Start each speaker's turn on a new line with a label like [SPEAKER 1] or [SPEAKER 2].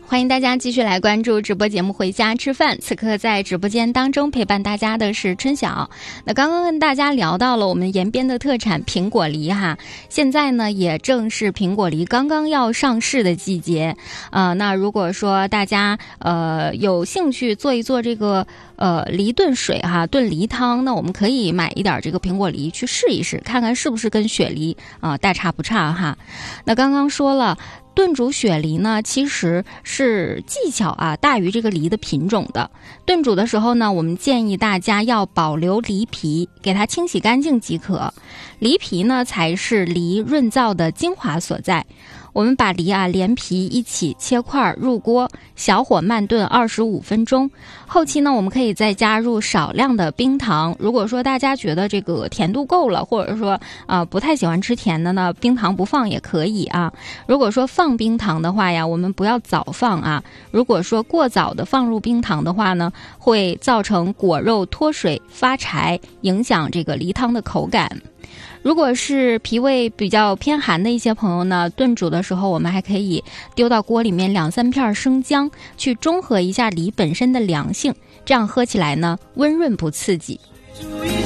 [SPEAKER 1] 欢迎大家继续来关注直播节目回家吃饭。此刻在直播间当中陪伴大家的是春晓。那刚刚跟大家聊到了我们延边的特产苹果梨哈，现在呢也正是苹果梨刚刚要上市的季节。那如果说大家有兴趣做一做这个梨炖水哈，炖梨汤，那我们可以买一点这个苹果梨去试一试，看看是不是跟雪梨大差不差哈。那刚刚说了，炖煮雪梨呢，其实是技巧大于这个梨的品种的。炖煮的时候呢，我们建议大家要保留梨皮，给它清洗干净即可。梨皮呢，才是梨润燥的精华所在。我们把梨连皮一起切块入锅，小火慢炖25分钟。后期呢，我们可以再加入少量的冰糖。如果说大家觉得这个甜度够了，或者说不太喜欢吃甜的呢，冰糖不放也可以啊。如果说放冰糖的话呀，我们不要早放啊。如果说过早的放入冰糖的话呢，会造成果肉脱水发柴，影响这个梨汤的口感。如果是脾胃比较偏寒的一些朋友呢，炖煮的时候我们还可以丢到锅里面2-3片生姜，去中和一下梨本身的凉性，这样喝起来呢温润不刺激。